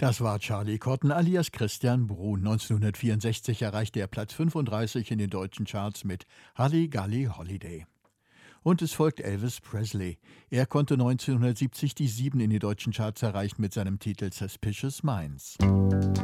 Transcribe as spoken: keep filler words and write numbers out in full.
Das war Charlie Cotton alias Christian Bruhn. neunzehnhundertvierundsechzig erreichte er Platz fünfunddreißig in den deutschen Charts mit Halligalli Holiday. Und es folgt Elvis Presley. Er konnte neunzehnhundertsiebzig die sieben in den deutschen Charts erreichen mit seinem Titel Suspicious Minds.